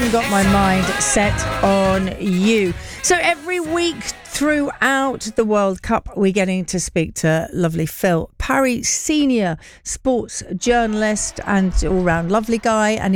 haven't got my mind set on you. So every week throughout the World Cup, we're getting to speak to lovely Phil Parry, senior sports journalist and all-round lovely guy, and